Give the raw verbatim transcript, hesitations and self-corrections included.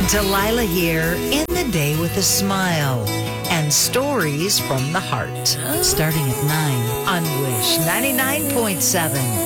Delilah here in the day with a smile and stories from the heart. Starting at nine on Wish ninety-nine point seven.